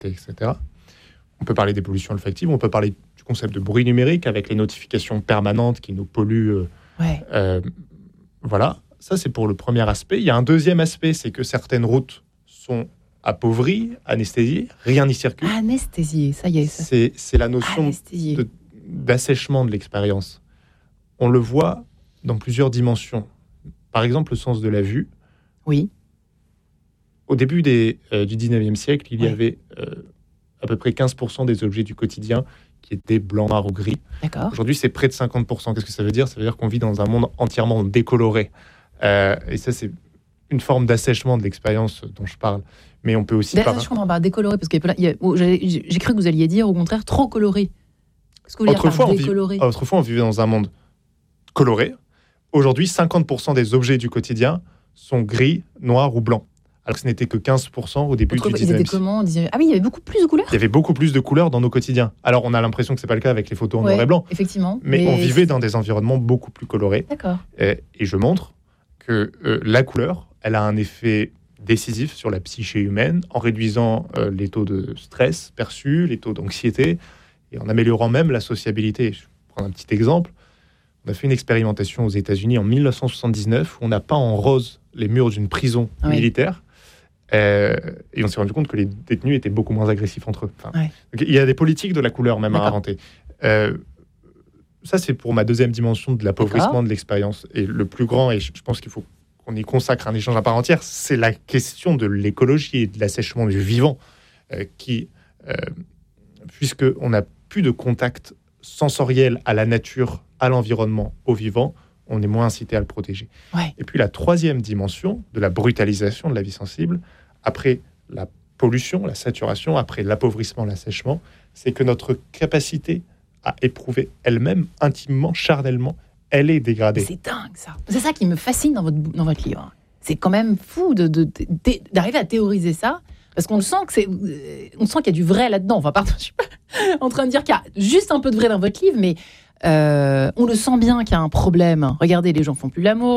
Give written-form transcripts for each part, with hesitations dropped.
etc. On peut parler des pollutions olfactives, on peut parler du concept de bruit numérique avec les notifications permanentes qui nous polluent. Voilà, ça c'est pour le premier aspect. Il y a un deuxième aspect, c'est que certaines routes sont appauvries, anesthésiées, rien n'y circule. Anesthésiées, ça y est. Ça. C'est la notion d'assèchement de l'expérience. On le voit dans plusieurs dimensions. Par exemple, le sens de la vue. Oui. Au début du 19e siècle, il y avait à peu près 15% des objets du quotidien qui étaient blancs, noirs ou gris. D'accord. Aujourd'hui, c'est près de 50%. Qu'est-ce que ça veut dire ? Ça veut dire qu'on vit dans un monde entièrement décoloré. Et ça, c'est une forme d'assèchement de l'expérience dont je parle. Mais on peut aussi parler... Je comprends pas, décoloré, parce qu'il j'ai cru que vous alliez dire, au contraire, trop coloré. Qu'est-ce que vous voulez dire par décoloré ? Autrefois, on vivait dans un monde coloré. Aujourd'hui, 50% des objets du quotidien sont gris, noirs ou blancs. Alors que ce n'était que 15% au début du 19e siècle. Comment ? Ah oui, il y avait beaucoup plus de couleurs. Il y avait beaucoup plus de couleurs dans nos quotidiens. Alors, on a l'impression que ce n'est pas le cas avec les photos en noir et blanc. Effectivement. Mais on vivait dans des environnements beaucoup plus colorés. D'accord. Et je montre que la couleur, elle a un effet décisif sur la psyché humaine en réduisant les taux de stress perçus, les taux d'anxiété, et en améliorant même la sociabilité. Je vais prendre un petit exemple. On a fait une expérimentation aux États-Unis en 1979 où on a peint en rose les murs d'une prison militaire. Et on s'est rendu compte que les détenus étaient beaucoup moins agressifs entre eux. Donc, il y a des politiques de la couleur même à inventer. Ça, c'est pour ma deuxième dimension de l'appauvrissement de l'expérience. Et le plus grand, et je pense qu'il faut qu'on y consacre un échange à part entière, c'est la question de l'écologie et de l'assèchement du vivant, puisqu'on n'a plus de contact sensoriel à la nature, à l'environnement, au vivant, on est moins incité à le protéger. Et puis la troisième dimension de la brutalisation de la vie sensible, après la pollution, la saturation, après l'appauvrissement, l'assèchement, c'est que notre capacité à éprouver elle-même, intimement, charnellement, elle est dégradée. C'est dingue ça. C'est ça qui me fascine dans votre livre. C'est quand même fou d'arriver à théoriser ça, parce qu'on le sent on sent qu'il y a du vrai là-dedans. Enfin, pardon, je suis pas en train de dire qu'il y a juste un peu de vrai dans votre livre, mais on le sent bien qu'il y a un problème. Regardez, les gens font plus l'amour.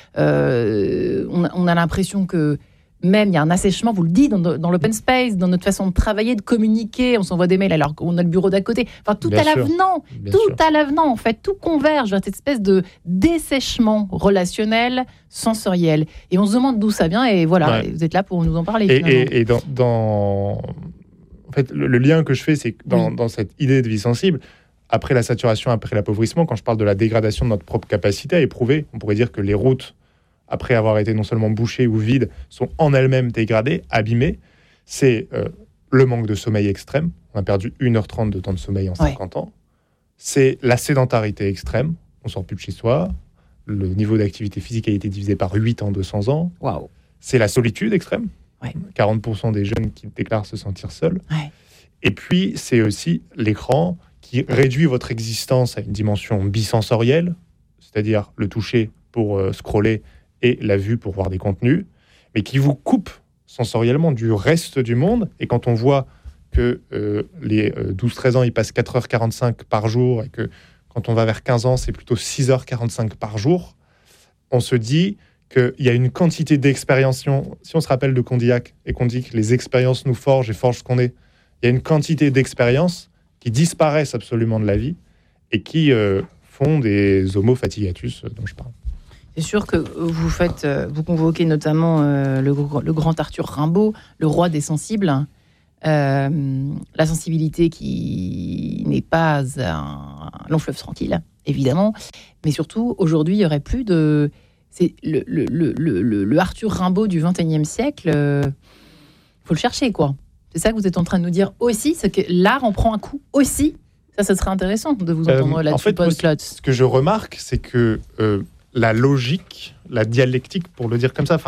On a l'impression que même il y a un assèchement, vous le dites, dans l'open space, dans notre façon de travailler, de communiquer. On s'envoie des mails alors qu'on a le bureau d'à côté. Enfin, tout à l'avenant. Tout à l'avenant, en fait. Tout converge vers cette espèce de dessèchement relationnel, sensoriel. Et on se demande d'où ça vient. Et voilà, vous êtes là pour nous en parler. Et en fait, le lien que je fais, c'est que dans cette idée de vie sensible, après la saturation, après l'appauvrissement, quand je parle de la dégradation de notre propre capacité à éprouver, on pourrait dire que les routes, après avoir été non seulement bouchées ou vides, sont en elles-mêmes dégradées, abîmées. C'est le manque de sommeil extrême. On a perdu 1h30 de temps de sommeil en 50 ans. C'est la sédentarité extrême. On ne sort plus de chez soi. Le niveau d'activité physique a été divisé par 8 en 200 ans. Wow. C'est la solitude extrême. 40% des jeunes qui déclarent se sentir seuls. Et puis, c'est aussi l'écran qui réduit votre existence à une dimension bisensorielle, c'est-à-dire le toucher pour scroller et la vue pour voir des contenus, mais qui vous coupe sensoriellement du reste du monde. Et quand on voit que les 12-13 ans, ils passent 4h45 par jour, et que quand on va vers 15 ans, c'est plutôt 6h45 par jour, on se dit qu'il y a une quantité d'expériences. Si on se rappelle de Condillac et qu'on dit que les expériences nous forgent et forgent ce qu'on est, il y a une quantité d'expériences qui disparaissent absolument de la vie et qui font des homo fatiguatus dont je parle. C'est sûr que vous convoquez notamment le grand Arthur Rimbaud, le roi des sensibles. La sensibilité qui n'est pas un long fleuve tranquille, évidemment, mais surtout, aujourd'hui, il n'y aurait plus de... C'est le Arthur Rimbaud du XXIe siècle, faut le chercher, quoi. C'est ça que vous êtes en train de nous dire aussi, c'est que l'art en prend un coup aussi. Ça serait intéressant de vous entendre là-dessus. En fait, ce que je remarque, c'est que la logique, la dialectique, pour le dire comme ça,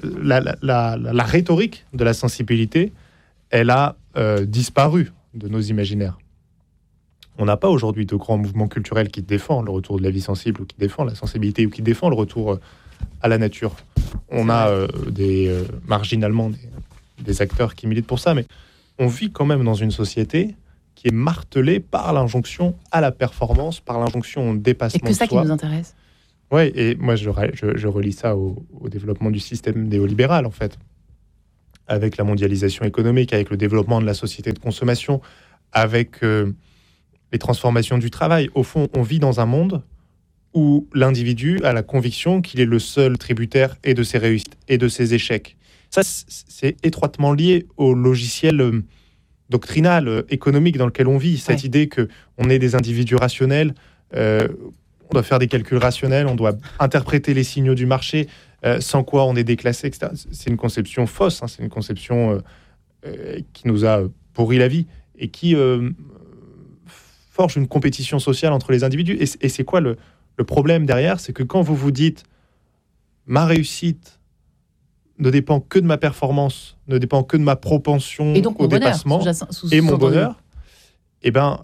la rhétorique de la sensibilité, elle a disparu de nos imaginaires. On n'a pas aujourd'hui de grands mouvements culturels qui défendent le retour de la vie sensible, ou qui défendent la sensibilité, ou qui défendent le retour à la nature. On a marginalement des acteurs qui militent pour ça, mais on vit quand même dans une société qui est martelée par l'injonction à la performance, par l'injonction au dépassement de soi. Et que ça qui nous intéresse. Oui, et moi je relie ça au développement du système néolibéral, en fait. avec la mondialisation économique, avec le développement de la société de consommation, avec les transformations du travail. Au fond, on vit dans un monde où l'individu a la conviction qu'il est le seul tributaire et de ses réussites et de ses échecs. Ça, c'est étroitement lié au logiciel doctrinal, économique dans lequel on vit. Cette idée qu'on est des individus rationnels, on doit faire des calculs rationnels, on doit interpréter les signaux du marché, sans quoi on est déclassé, etc. C'est une conception fausse, c'est une conception qui nous a pourri la vie et qui forge une compétition sociale entre les individus. Et c'est quoi le problème derrière? C'est que quand vous vous dites « ma réussite ne dépend que de ma performance, ne dépend que de ma propension au dépassement et mon bonheur », eh ben,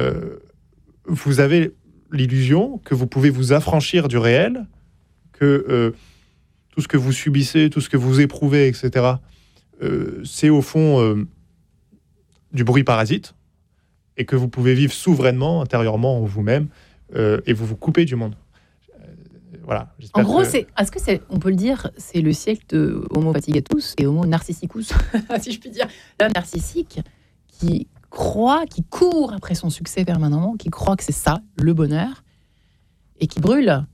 vous avez l'illusion que vous pouvez vous affranchir du réel, que tout ce que vous subissez, tout ce que vous éprouvez, etc., c'est au fond du bruit parasite, et que vous pouvez vivre souverainement, intérieurement, en vous-même, et vous vous coupez du monde. Voilà. En gros, est-ce que on peut le dire, c'est le siècle de Homo fatigatus et Homo narcissicus, si je puis dire. L'homme narcissique qui court après son succès permanemment, qui croit que c'est ça, le bonheur, et qui brûle,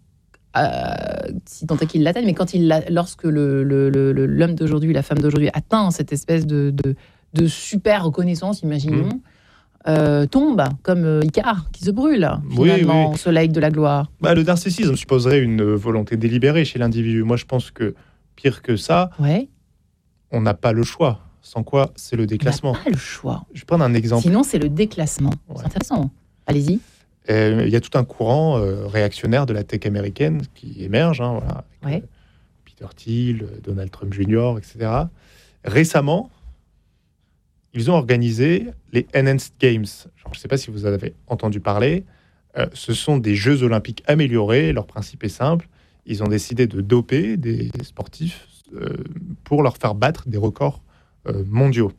si tant est qu'il l'atteigne, mais lorsque l'homme d'aujourd'hui, la femme d'aujourd'hui atteint cette espèce de super reconnaissance, imaginons, tombe comme Icare qui se brûle finalement au soleil de la gloire. Le narcissisme supposerait une volonté délibérée chez l'individu. Moi, je pense que pire que ça, on n'a pas le choix. Sans quoi, c'est le déclassement. On n'a pas le choix. Je vais prendre un exemple. Sinon, c'est le déclassement. C'est intéressant. Allez-y. Il y a tout un courant réactionnaire de la tech américaine qui émerge, avec Peter Thiel, Donald Trump Jr., etc. Récemment, ils ont organisé les Enhanced Games. Je ne sais pas si vous en avez entendu parler. Ce sont des Jeux olympiques améliorés. Leur principe est simple. Ils ont décidé de doper des sportifs pour leur faire battre des records mondiaux.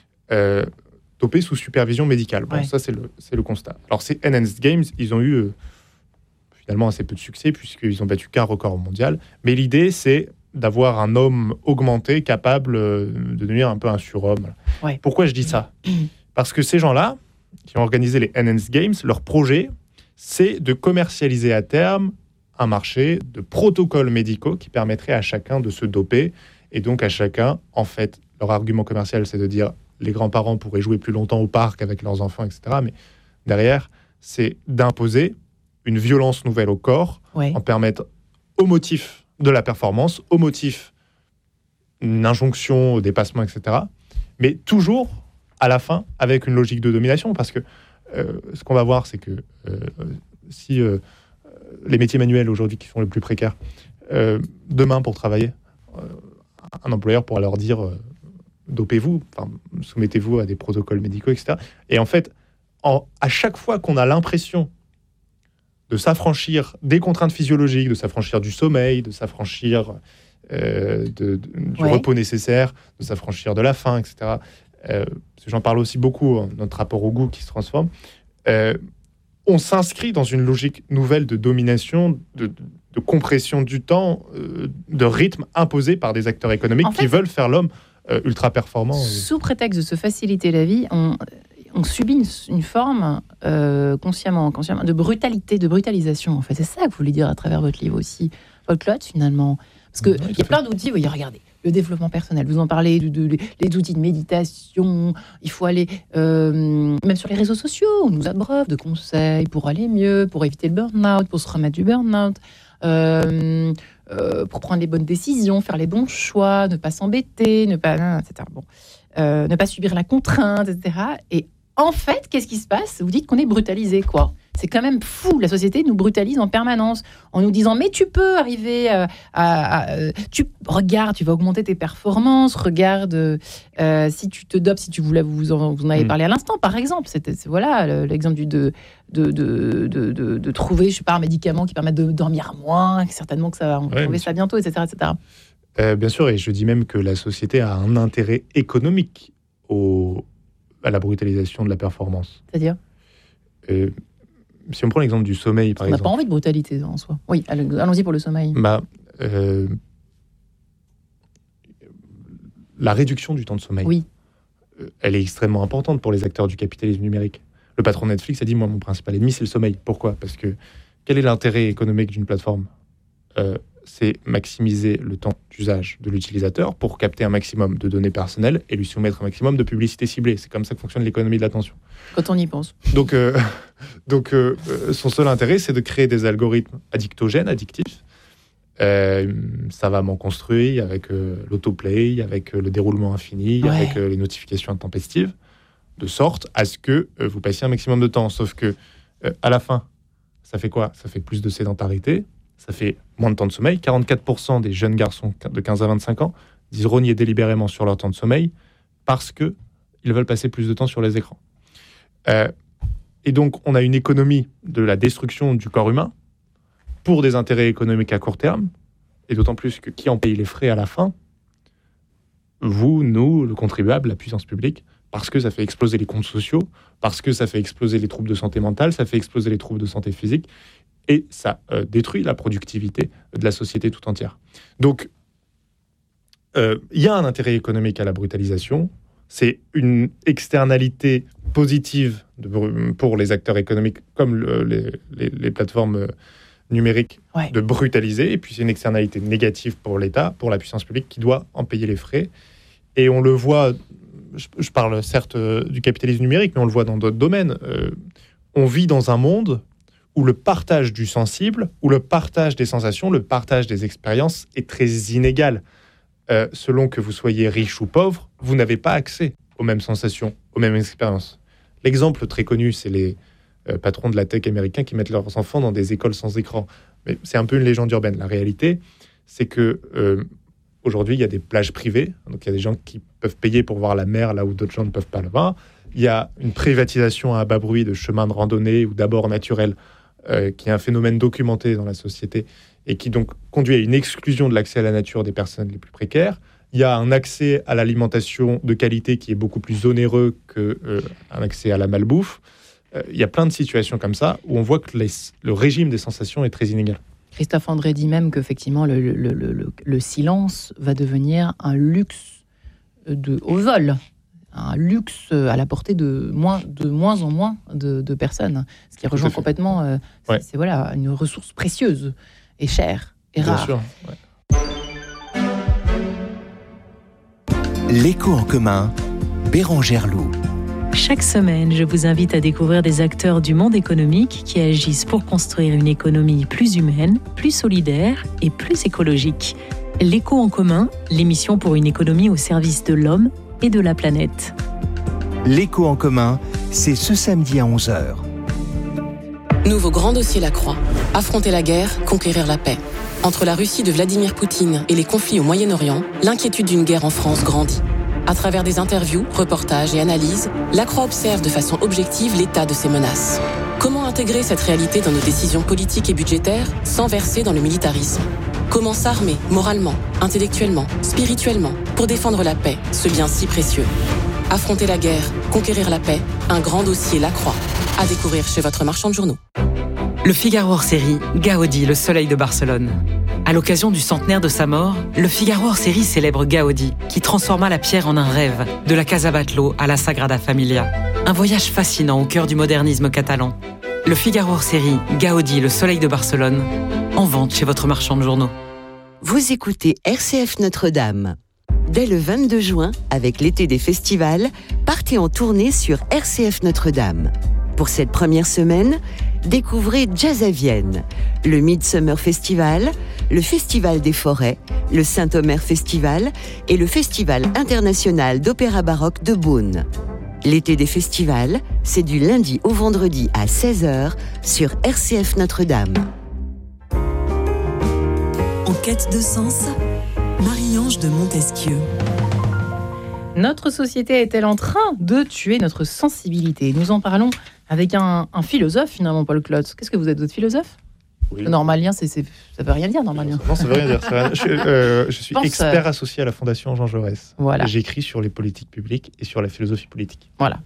Dopés sous supervision médicale. Bon, ça, c'est le constat. Alors, ces Enhanced Games, ils ont eu finalement assez peu de succès puisqu'ils ont battu qu'un record mondial. Mais l'idée, c'est d'avoir un homme augmenté capable de devenir un peu un surhomme. Pourquoi je dis ça? Parce que ces gens-là, qui ont organisé les Enhanced Games, leur projet, c'est de commercialiser à terme un marché de protocoles médicaux qui permettraient à chacun de se doper. Et donc à chacun, en fait, leur argument commercial, c'est de dire les grands-parents pourraient jouer plus longtemps au parc avec leurs enfants, etc. Mais derrière, c'est d'imposer une violence nouvelle au corps, en permettre au motif de la performance, au motif une injonction au dépassement, etc. Mais toujours, à la fin, avec une logique de domination, parce que ce qu'on va voir, c'est que si les métiers manuels aujourd'hui qui sont les plus précaires, demain pour travailler, un employeur pourra leur dire dopez-vous, soumettez-vous à des protocoles médicaux, etc. Et en fait, à chaque fois qu'on a l'impression de s'affranchir des contraintes physiologiques, de s'affranchir du sommeil, de s'affranchir du repos nécessaire, de s'affranchir de la faim, etc. Parce que j'en parle aussi beaucoup, notre rapport au goût qui se transforme. On s'inscrit dans une logique nouvelle de domination, de compression du temps, de rythme imposé par des acteurs économiques qui veulent faire l'homme ultra performant. Sous prétexte de se faciliter la vie, on subit une forme consciemment, de brutalité, de brutalisation. En fait, c'est ça que vous voulez dire à travers votre livre aussi, Paul Klotz, finalement. Parce qu'il y a plein d'outils. Voyez, regardez, le développement personnel. Vous en parlez, les outils de méditation. Il faut aller, même sur les réseaux sociaux, on nous abreuve de conseils pour aller mieux, pour éviter le burn-out, pour se remettre du burn-out. Pour prendre les bonnes décisions, faire les bons choix, ne pas s'embêter, ne pas subir la contrainte, etc. Et en fait, qu'est-ce qui se passe? Vous dites qu'on est brutalisé, quoi. C'est quand même fou. La société nous brutalise en permanence en nous disant mais tu peux arriver regarde, tu vas augmenter tes performances. Regarde si tu te dopes, si tu voulais, vous en avez parlé à l'instant, par exemple. Voilà l'exemple de trouver, je sais pas, un médicament qui permette de dormir moins. Certainement que ça va, on va trouver ça bientôt, etc., etc. Bien sûr, et je dis même que la société a un intérêt économique à la brutalisation de la performance. C'est-à-dire si on prend l'exemple du sommeil, par exemple... On n'a pas envie de brutalité en soi. Oui, allons-y pour le sommeil. la réduction du temps de sommeil, elle est extrêmement importante pour les acteurs du capitalisme numérique. Le patron de Netflix a dit, moi, mon principal ennemi, c'est le sommeil. Pourquoi ? Parce que quel est l'intérêt économique d'une plateforme ? C'est maximiser le temps d'usage de l'utilisateur pour capter un maximum de données personnelles et lui soumettre un maximum de publicité ciblée. C'est comme ça que fonctionne l'économie de l'attention. Quand on y pense. Donc, son seul intérêt, c'est de créer des algorithmes addictogènes, addictifs, savamment construits, avec l'autoplay, avec le déroulement infini, avec les notifications intempestives, de sorte à ce que vous passiez un maximum de temps. Sauf que, à la fin, ça fait quoi ? Ça fait plus de sédentarité, ça fait moins de temps de sommeil. 44% des jeunes garçons de 15 à 25 ans disent rogner délibérément sur leur temps de sommeil parce qu'ils veulent passer plus de temps sur les écrans. Et donc, on a une économie de la destruction du corps humain pour des intérêts économiques à court terme, et d'autant plus que qui en paye les frais à la fin ? Vous, nous, le contribuable, la puissance publique, parce que ça fait exploser les comptes sociaux, parce que ça fait exploser les troubles de santé mentale, ça fait exploser les troubles de santé physique, et ça détruit la productivité de la société tout entière. Donc, il y a un intérêt économique à la brutalisation. C'est une externalité positive pour les acteurs économiques comme les plateformes numériques de brutaliser. Et puis c'est une externalité négative pour l'État, pour la puissance publique qui doit en payer les frais. Et on le voit, je parle certes du capitalisme numérique, mais on le voit dans d'autres domaines. On vit dans un monde où le partage du sensible, où le partage des sensations, le partage des expériences est très inégal. Selon que vous soyez riche ou pauvre, vous n'avez pas accès aux mêmes sensations, aux mêmes expériences. L'exemple très connu, c'est les patrons de la tech américains qui mettent leurs enfants dans des écoles sans écran. Mais c'est un peu une légende urbaine. La réalité, c'est que aujourd'hui, il y a des plages privées. Donc, il y a des gens qui peuvent payer pour voir la mer là où d'autres gens ne peuvent pas le voir. Il y a une privatisation à bas bruit de chemins de randonnée ou d'abords naturels qui est un phénomène documenté dans la société et qui donc conduit à une exclusion de l'accès à la nature des personnes les plus précaires. Il y a un accès à l'alimentation de qualité qui est beaucoup plus onéreux qu'un accès à la malbouffe. Il y a plein de situations comme ça où on voit que le régime des sensations est très inégal. Christophe André dit même qu'effectivement, le silence va devenir un luxe au vol. Un luxe à la portée de moins en moins de personnes. Ce qui rejoint complètement... c'est une ressource précieuse et chère et rare. Bien sûr, L'écho en commun, Bérangère Loup. Chaque semaine, je vous invite à découvrir des acteurs du monde économique qui agissent pour construire une économie plus humaine, plus solidaire et plus écologique. L'écho en commun, l'émission pour une économie au service de l'homme et de la planète. L'écho en commun, c'est ce samedi à 11h. Nouveau grand dossier Lacroix. Affronter la guerre, conquérir la paix. Entre la Russie de Vladimir Poutine et les conflits au Moyen-Orient, l'inquiétude d'une guerre en France grandit. À travers des interviews, reportages et analyses, Lacroix observe de façon objective l'état de ces menaces. Comment intégrer cette réalité dans nos décisions politiques et budgétaires sans verser dans le militarisme ? Comment s'armer moralement, intellectuellement, spirituellement pour défendre la paix, ce bien si précieux ? Affronter la guerre, conquérir la paix, un grand dossier Lacroix. À découvrir chez votre marchand de journaux. Le Figaro hors-série, Gaudi, le soleil de Barcelone. À l'occasion du centenaire de sa mort, le Figaro hors-série célèbre Gaudi, qui transforma la pierre en un rêve, de la Casa Batlló à la Sagrada Familia. Un voyage fascinant au cœur du modernisme catalan. Le Figaro hors-série, Gaudi, le soleil de Barcelone, en vente chez votre marchand de journaux. Vous écoutez RCF Notre-Dame. Dès le 22 juin, avec l'été des festivals, partez en tournée sur RCF Notre-Dame. Pour cette première semaine, découvrez Jazz à Vienne, le Midsummer Festival, le Festival des Forêts, le Saint-Omer Festival et le Festival international d'opéra baroque de Beaune. L'été des festivals, c'est du lundi au vendredi à 16h sur RCF Notre-Dame. En quête de sens, Marie-Ange de Montesquieu. Notre société est-elle en train de tuer notre sensibilité ? Nous en parlons avec un philosophe, finalement, Paul Klotz. Qu'est-ce que vous êtes, votre philosophe ? Oui. Le normalien, ça veut rien dire, normalien. Non, ça veut rien dire. Je suis expert associé à la Fondation Jean Jaurès. Voilà. J'écris sur les politiques publiques et sur la philosophie politique. Voilà,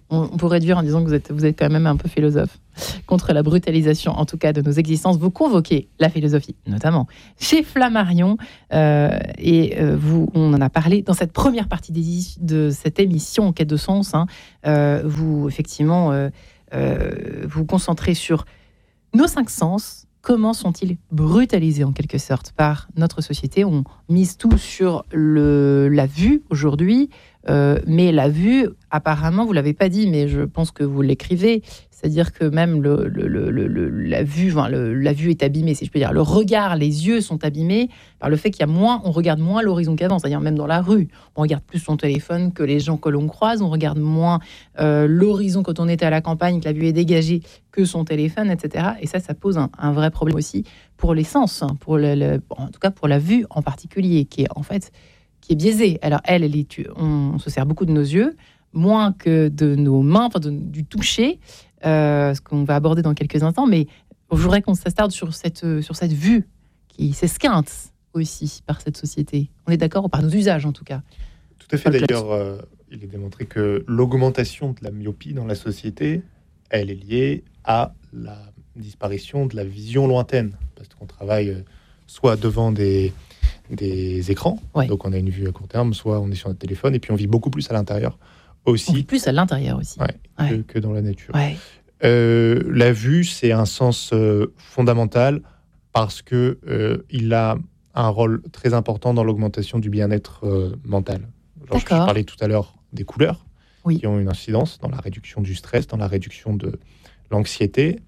On pourrait dire en disant que vous êtes quand même un peu philosophe. Contre la brutalisation, en tout cas, de nos existences, vous convoquez la philosophie, notamment chez Flammarion. On en a parlé dans cette première partie de cette émission, Quête de sens. Vous, effectivement, vous concentrez sur nos 5 sens. Comment sont-ils brutalisés en quelque sorte par notre société ? On mise tout sur la vue aujourd'hui, mais la vue, apparemment, vous ne l'avez pas dit, mais je pense que vous l'écrivez, c'est-à-dire que même la vue est abîmée, si je peux dire. Le regard, les yeux sont abîmés par le fait on regarde moins l'horizon qu'avant, c'est-à-dire même dans la rue. On regarde plus son téléphone que les gens que l'on croise, on regarde moins l'horizon quand on est à la campagne, que la vue est dégagée, que son téléphone, etc. Et ça pose un vrai problème aussi pour les sens, en tout cas pour la vue en particulier, qui est biaisée. Alors on se sert beaucoup de nos yeux, moins que de nos mains, du toucher, ce qu'on va aborder dans quelques instants, mais je voudrais qu'on s'attarde sur cette vue qui s'esquinte aussi par cette société. On est d'accord, par nos usages en tout cas. Tout à fait, d'ailleurs, il est démontré que l'augmentation de la myopie dans la société, elle est liée à la disparition de la vision lointaine, parce qu'on travaille soit devant des écrans, donc on a une vue à court terme, soit on est sur notre téléphone, et puis on vit beaucoup plus à l'intérieur aussi. On vit plus à l'intérieur aussi. Que dans la nature. La vue, c'est un sens fondamental parce que il a un rôle très important dans l'augmentation du bien-être mental. Je parlais tout à l'heure des couleurs qui ont une incidence dans la réduction du stress, dans la réduction de l'anxiété.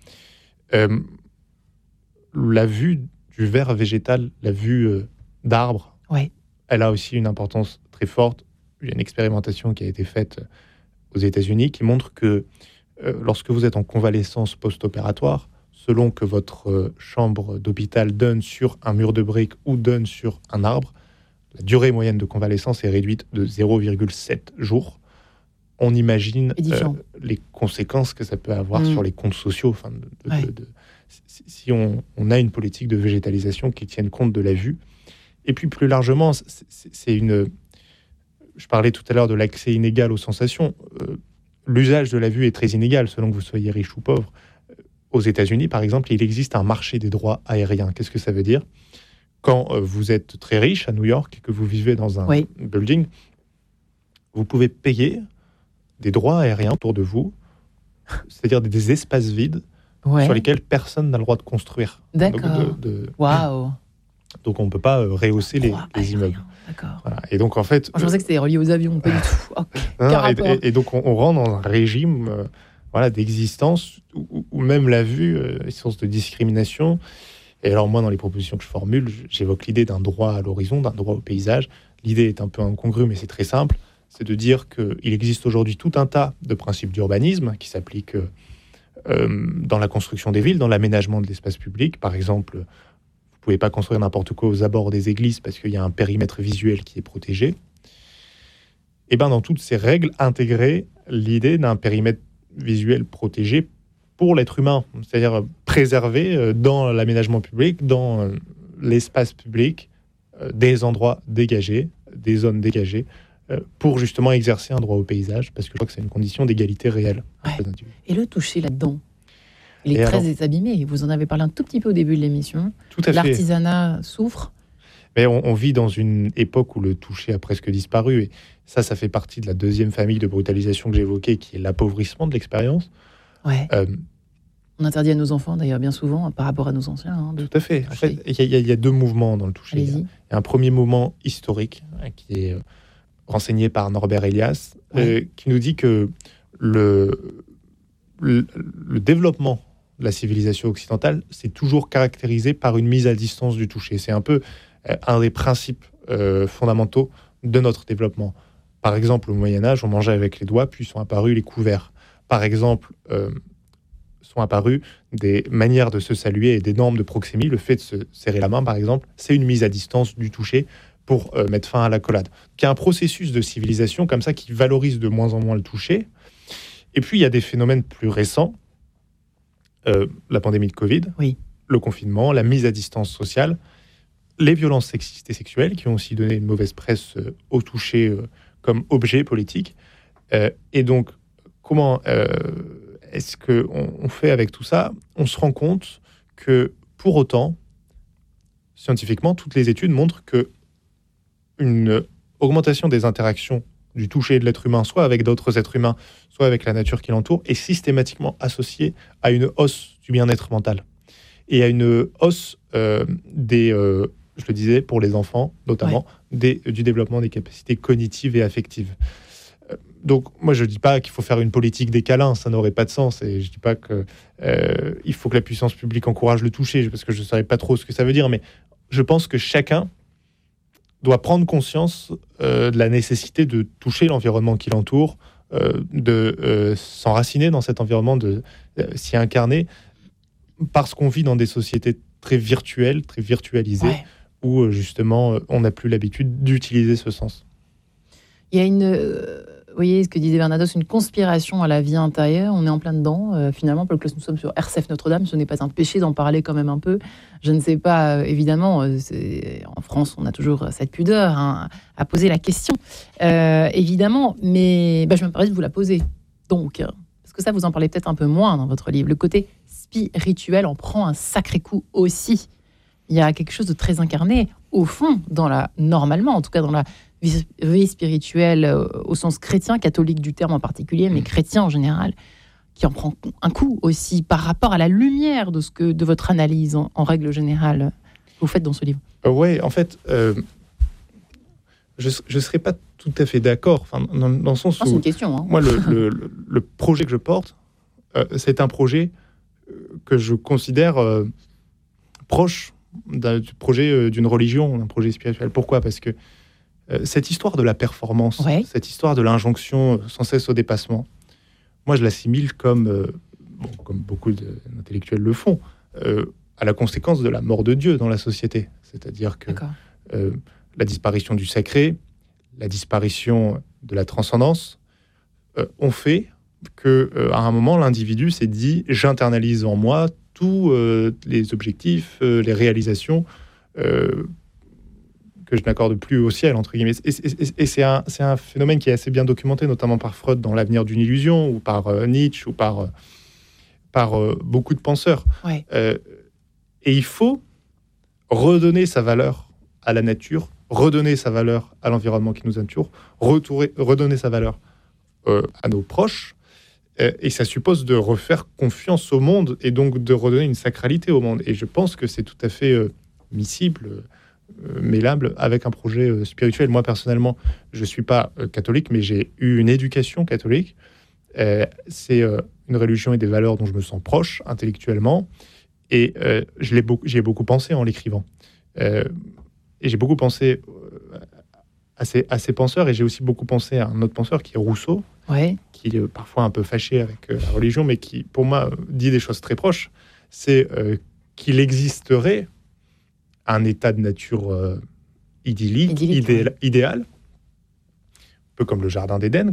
La vue du vert végétal, la vue d'arbres, elle a aussi une importance très forte. Il y a une expérimentation qui a été faite aux États-Unis qui montre que lorsque vous êtes en convalescence post-opératoire, selon que votre chambre d'hôpital donne sur un mur de briques ou donne sur un arbre, la durée moyenne de convalescence est réduite de 0,7 jours. On imagine les conséquences que ça peut avoir sur les comptes sociaux. Si on a une politique de végétalisation qui tienne compte de la vue. Et puis plus largement, je parlais tout à l'heure de l'accès inégal aux sensations. L'usage de la vue est très inégal selon que vous soyez riche ou pauvre. Aux États-Unis, par exemple, il existe un marché des droits aériens. Qu'est-ce que ça veut dire ? Quand vous êtes très riche à New York et que vous vivez dans un building, vous pouvez payer des droits aériens autour de vous, c'est-à-dire des espaces vides sur lesquels personne n'a le droit de construire. D'accord. Waouh. Donc on ne peut pas rehausser les immeubles. D'accord. Voilà. Et donc en fait, je pensais que c'était relié aux avions, pas du tout. Et donc on rentre dans un régime d'existence où même la vue est source de discrimination. Et alors moi, dans les propositions que je formule, j'évoque l'idée d'un droit à l'horizon, d'un droit au paysage. L'idée est un peu incongrue, mais c'est très simple. C'est de dire qu'il existe aujourd'hui tout un tas de principes d'urbanisme qui s'appliquent dans la construction des villes, dans l'aménagement de l'espace public. Par exemple, vous pouvez pas construire n'importe quoi aux abords des églises parce qu'il y a un périmètre visuel qui est protégé. Et bien, dans toutes ces règles, intégrer l'idée d'un périmètre visuel protégé pour l'être humain, c'est-à-dire préserver dans l'aménagement public, dans l'espace public, des endroits dégagés, des zones dégagées, pour justement exercer un droit au paysage, parce que je crois que c'est une condition d'égalité réelle. Et le toucher là-dedans, il est très abîmé. Vous en avez parlé un tout petit peu au début de l'émission. Tout à fait. L'artisanat souffre. Mais on vit dans une époque où le toucher a presque disparu. Et ça fait partie de la deuxième famille de brutalisation que j'évoquais, qui est l'appauvrissement de l'expérience. On interdit à nos enfants, d'ailleurs, bien souvent, par rapport à nos anciens. Tout à fait. En fait, il y a deux mouvements dans le toucher. Il y a un premier mouvement historique, qui est renseigné par Norbert Elias, qui nous dit que le développement de la civilisation occidentale, c'est toujours caractérisé par une mise à distance du toucher. C'est un peu un des principes fondamentaux de notre développement. Par exemple, au Moyen-Âge, on mangeait avec les doigts, puis sont apparus les couverts. Par exemple, sont apparues des manières de se saluer et des normes de proxémie. Le fait de se serrer la main, par exemple, c'est une mise à distance du toucher pour mettre fin à l'accolade. Il y a un processus de civilisation comme ça qui valorise de moins en moins le toucher. Et puis, il y a des phénomènes plus récents. La pandémie de Covid, le confinement, la mise à distance sociale, les violences sexistes et sexuelles qui ont aussi donné une mauvaise presse au toucher comme objet politique. Et donc, comment est-ce qu'on fait avec tout ça ? On se rend compte que, pour autant, scientifiquement, toutes les études montrent qu'une augmentation des interactions du toucher de l'être humain, soit avec d'autres êtres humains, soit avec la nature qui l'entoure, est systématiquement associée à une hausse du bien-être mental. Et à une hausse je le disais, pour les enfants, notamment, du développement des capacités cognitives et affectives. Donc, moi, je ne dis pas qu'il faut faire une politique des câlins, ça n'aurait pas de sens. Et je ne dis pas qu'il faut que la puissance publique encourage le toucher, parce que je ne savais pas trop ce que ça veut dire, mais je pense que chacun doit prendre conscience de la nécessité de toucher l'environnement qui l'entoure, de s'enraciner dans cet environnement, de s'y incarner, parce qu'on vit dans des sociétés très virtuelles, très virtualisées, où justement on n'a plus l'habitude d'utiliser ce sens. Il y a vous voyez ce que disait Bernados, une conspiration à la vie intérieure. On est en plein dedans. Finalement, parce que nous sommes sur RCF Notre-Dame, ce n'est pas un péché d'en parler quand même un peu. Je ne sais pas, évidemment, en France, on a toujours cette pudeur à poser la question, évidemment, mais je me permets de vous la poser. Donc, parce que ça, vous en parlez peut-être un peu moins dans votre livre, le côté spirituel en prend un sacré coup aussi. Il y a quelque chose de très incarné, au fond, normalement, en tout cas dans la vie spirituelle au sens chrétien, catholique du terme en particulier, mais chrétien en général, qui en prend un coup aussi par rapport à la lumière de votre analyse en règle générale que vous faites dans ce livre. Oui, en fait, je ne serais pas tout à fait d'accord, dans le sens où... C'est une question. Hein. Moi, le projet que je porte, c'est un projet que je considère proche du projet d'une religion, d'un projet spirituel. Pourquoi ? Parce que cette histoire de la performance, cette histoire de l'injonction sans cesse au dépassement, moi je l'assimile comme beaucoup d'intellectuels le font, à la conséquence de la mort de Dieu dans la société. C'est-à-dire que la disparition du sacré, la disparition de la transcendance ont fait qu'à un moment, l'individu s'est dit « j'internalise en moi tous les objectifs, les réalisations que je n'accorde plus au ciel », entre guillemets. Et c'est un phénomène qui est assez bien documenté, notamment par Freud dans L'avenir d'une illusion, ou par Nietzsche, ou par beaucoup de penseurs. Et il faut redonner sa valeur à la nature, redonner sa valeur à l'environnement qui nous entoure, redonner sa valeur à nos proches. Et ça suppose de refaire confiance au monde et donc de redonner une sacralité au monde. Et je pense que c'est tout à fait miscible, mêlable avec un projet spirituel. Moi, personnellement, je ne suis pas catholique, mais j'ai eu une éducation catholique. C'est une religion et des valeurs dont je me sens proche intellectuellement. Et j'y ai beaucoup pensé en l'écrivant. Et j'ai beaucoup pensé à ces penseurs, et j'ai aussi beaucoup pensé à un autre penseur qui est Rousseau, qui est parfois un peu fâché avec la religion, mais qui, pour moi, dit des choses très proches. C'est qu'il existerait un état de nature idyllique idéal, un peu comme le jardin d'Éden,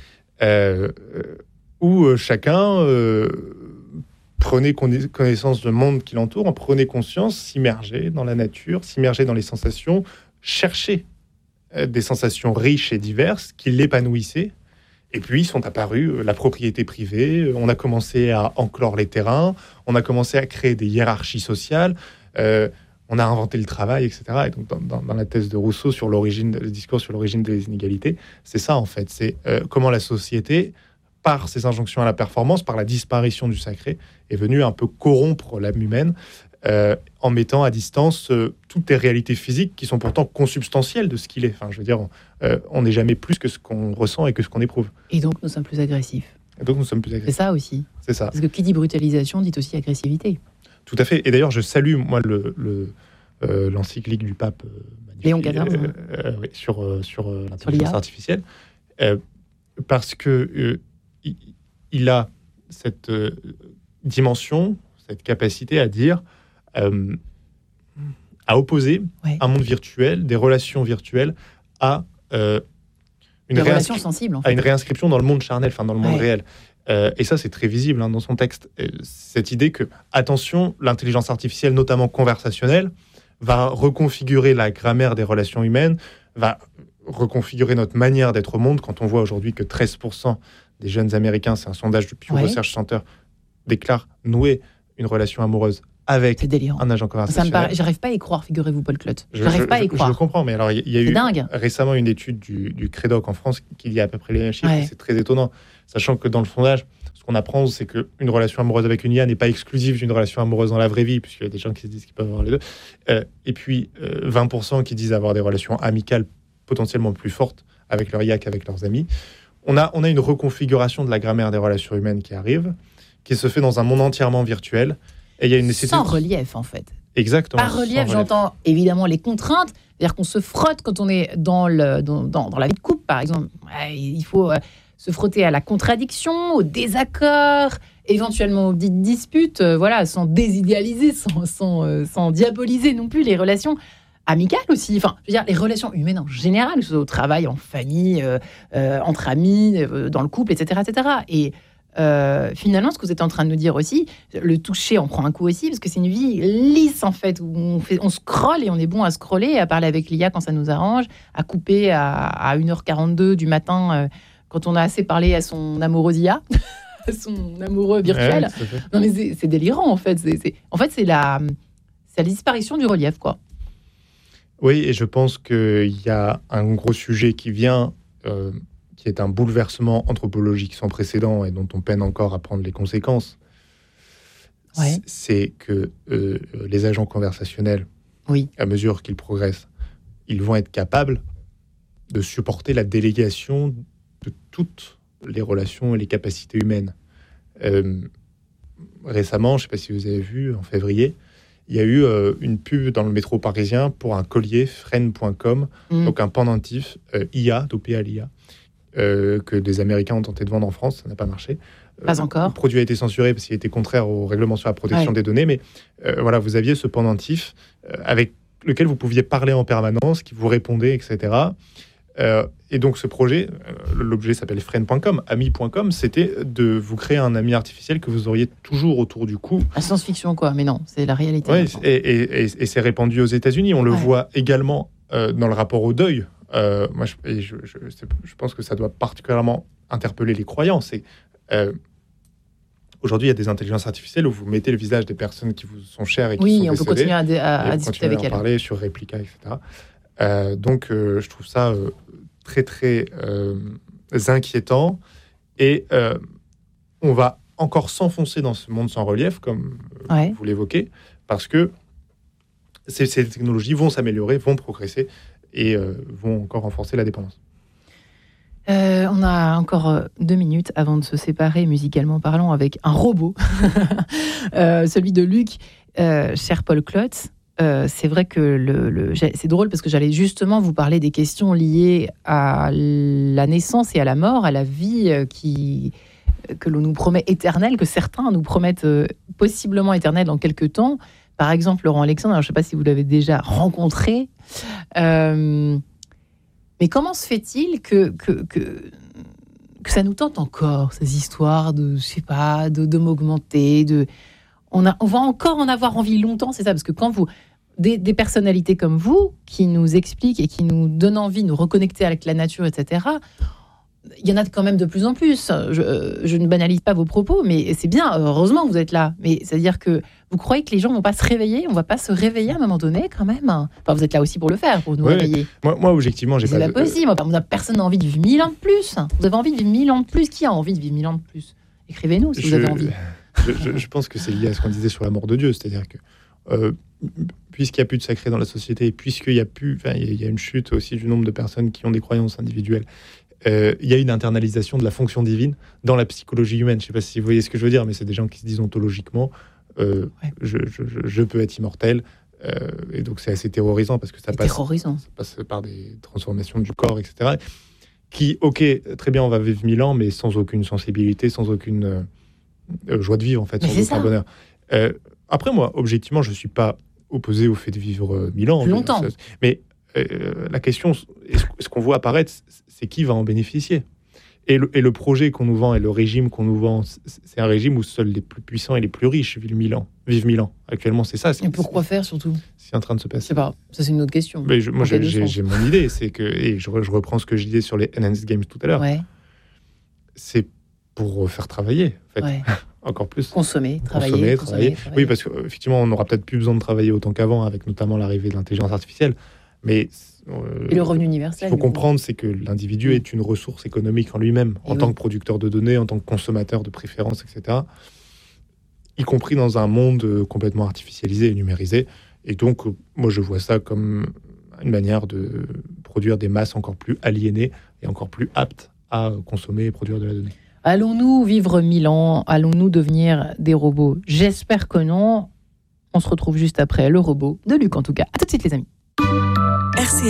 où chacun prenait connaissance du monde qui l'entoure, en prenait conscience, s'immergeait dans la nature, s'immergeait dans les sensations, cherchait des sensations riches et diverses qui l'épanouissaient. Et puis sont apparues la propriété privée, on a commencé à enclore les terrains, on a commencé à créer des hiérarchies sociales, on a inventé le travail, etc. Et donc dans la thèse de Rousseau sur le discours sur l'origine des inégalités, c'est ça en fait, c'est comment la société, par ses injonctions à la performance, par la disparition du sacré, est venue un peu corrompre l'âme humaine, en mettant à distance toutes les réalités physiques qui sont pourtant consubstantielles de ce qu'il est. Enfin, je veux dire, on n'est jamais plus que ce qu'on ressent et que ce qu'on éprouve. Et donc, nous sommes plus agressifs. C'est ça aussi. C'est ça. Parce que qui dit brutalisation dit aussi agressivité. Tout à fait. Et d'ailleurs, je salue, moi, l'encyclique du pape Léon XIV sur l'intelligence artificielle, parce que il a cette dimension, cette capacité à dire, à opposer un monde virtuel, des relations virtuelles à une réinscription dans le monde charnel, enfin dans le monde réel. Et ça, c'est très visible dans son texte. Cette idée que, attention, l'intelligence artificielle, notamment conversationnelle, va reconfigurer la grammaire des relations humaines, va reconfigurer notre manière d'être au monde, quand on voit aujourd'hui que 13% des jeunes Américains, c'est un sondage du Pew Research Center, déclarent nouer une relation amoureuse avec un agent conversationnel. J'arrive pas à y croire, figurez-vous, Paul Clotte. J'arrive pas à y croire. Je comprends, mais alors il y a eu récemment une étude du Credoc en France qui dit à peu près les mêmes chiffres. C'est très étonnant, sachant que dans le sondage, ce qu'on apprend, c'est qu'une relation amoureuse avec une IA n'est pas exclusive d'une relation amoureuse dans la vraie vie, puisqu'il y a des gens qui se disent qu'ils peuvent avoir les deux. Et puis 20% qui disent avoir des relations amicales potentiellement plus fortes avec leur IA qu'avec leurs amis. On a une reconfiguration de la grammaire des relations humaines qui arrive, qui se fait dans un monde entièrement virtuel. Et il y a une nécessité sans relief, en fait. Exactement. Par relief, j'entends évidemment les contraintes, c'est-à-dire qu'on se frotte quand on est dans la vie de couple, par exemple. Il faut se frotter à la contradiction, au désaccord, éventuellement aux petites disputes, sans désidéaliser, sans diaboliser non plus les relations amicales aussi. Enfin, je veux dire, les relations humaines en général, que ce soit au travail, en famille, entre amis, dans le couple, etc., etc. Et finalement, ce que vous êtes en train de nous dire aussi, le toucher en prend un coup aussi, parce que c'est une vie lisse en fait, où on scrolle et on est bon à scroller, à parler avec l'IA quand ça nous arrange, à couper à 1h42 du matin quand on a assez parlé à son amoureux IA, à son amoureux virtuel. Non mais c'est délirant en fait. C'est la disparition du relief, quoi. Oui, et je pense qu'il y a un gros sujet qui vient... qui est un bouleversement anthropologique sans précédent et dont on peine encore à prendre les conséquences, c'est que les agents conversationnels, à mesure qu'ils progressent, ils vont être capables de supporter la délégation de toutes les relations et les capacités humaines. Récemment, je ne sais pas si vous avez vu, en février, il y a eu une pub dans le métro parisien pour un collier Friend.com, donc un pendentif IA, dopé à l'IA, que des Américains ont tenté de vendre en France, ça n'a pas marché. Pas encore. Le produit a été censuré parce qu'il était contraire au règlement sur la protection des données, mais vous aviez ce pendentif avec lequel vous pouviez parler en permanence, qui vous répondait, etc. Et donc ce projet, l'objet s'appelle Friend.com, ami.com, c'était de vous créer un ami artificiel que vous auriez toujours autour du cou. La science-fiction, quoi, mais non, c'est la réalité. Ouais, et c'est répandu aux États-Unis. On le voit également dans le rapport au deuil. Moi, je pense que ça doit particulièrement interpeller les croyants. Aujourd'hui, il y a des intelligences artificielles où vous mettez le visage des personnes qui vous sont chères et qui sont décédées. Oui, on peut continuer à discuter avec elles. Parler sur Replica, etc. Donc, je trouve ça très, très inquiétant. Et on va encore s'enfoncer dans ce monde sans relief, comme vous l'évoquez, parce que ces technologies vont s'améliorer, vont progresser et vont encore renforcer la dépendance. On a encore 2 minutes avant de se séparer, musicalement parlant, avec un robot, celui de Luc, cher Paul Clotte. C'est vrai que c'est drôle parce que j'allais justement vous parler des questions liées à la naissance et à la mort, à la vie que l'on nous promet éternelle, que certains nous promettent possiblement éternelle dans quelques temps. Par exemple, Laurent Alexandre, alors je ne sais pas si vous l'avez déjà rencontré, mais comment se fait-il que ça nous tente encore, ces histoires de, je sais pas, de m'augmenter, on va encore en avoir envie longtemps, c'est ça, parce que quand des personnalités comme vous, qui nous expliquent et qui nous donnent envie de nous reconnecter avec la nature, etc., il y en a quand même de plus en plus. Je ne banalise pas vos propos, mais c'est bien, heureusement que vous êtes là. Mais c'est-à-dire que vous croyez que les gens ne vont pas se réveiller? On ne va pas se réveiller à un moment donné, quand même? Enfin, vous êtes là aussi pour le faire, pour nous réveiller. Moi, objectivement, j'ai pas... C'est pas possible. Personne n'a envie de vivre 1000 ans de plus. Vous avez envie de vivre 1000 ans de plus? Qui a envie de vivre 1000 ans de plus? Écrivez-nous si vous avez envie. Je pense que c'est lié à ce qu'on disait sur la mort de Dieu. C'est-à-dire que... puisqu'il n'y a plus de sacré dans la société, puisqu'il y a une chute aussi du nombre de personnes qui ont des croyances individuelles, il y a une internalisation de la fonction divine dans la psychologie humaine. Je ne sais pas si vous voyez ce que je veux dire, mais c'est des gens qui se disent ontologiquement je peux être immortel, et donc c'est assez terrorisant parce que ça passe par des transformations du corps, etc. Qui, ok, très bien, on va vivre 1000 ans, mais sans aucune sensibilité, sans aucune joie de vivre, en fait, sans aucun bonheur. Après, moi, objectivement, je ne suis pas opposé au fait de vivre 1000 ans. Plus longtemps. Mais la question, ce qu'on voit apparaître, c'est qui va en bénéficier. Et le projet qu'on nous vend et le régime qu'on nous vend, c'est un régime où seuls les plus puissants et les plus riches vivent 1000 ans. Actuellement, c'est ça. Et pourquoi faire, surtout? C'est en train de se passer. Je sais pas, ça c'est une autre question. Mais moi, j'ai mon idée, c'est que, et je reprends ce que je disais sur les Enhanced Games tout à l'heure, c'est pour faire travailler, en fait. Ouais. Encore plus. Consommer, travailler. Oui, parce qu'effectivement, on n'aura peut-être plus besoin de travailler autant qu'avant, avec notamment l'arrivée de l'intelligence artificielle. Mais et le revenu universel. Ce qu'il faut comprendre, c'est que l'individu est une ressource économique en lui-même, en tant que producteur de données, en tant que consommateur de préférences, etc. Y compris dans un monde complètement artificialisé et numérisé. Et donc, moi, je vois ça comme une manière de produire des masses encore plus aliénées et encore plus aptes à consommer et produire de la donnée. Allons-nous vivre 1000 ans? Allons-nous devenir des robots? J'espère que non. On se retrouve juste après le robot de Luc, en tout cas. À tout de suite, les amis.